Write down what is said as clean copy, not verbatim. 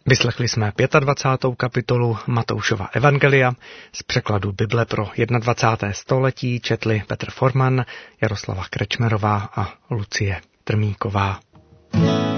Vyslechli jsme 25. kapitolu Matoušova evangelia. Z překladu Bible pro 21. století četli Petr Forman, Jaroslava Krečmerová a Lucie Trmíková.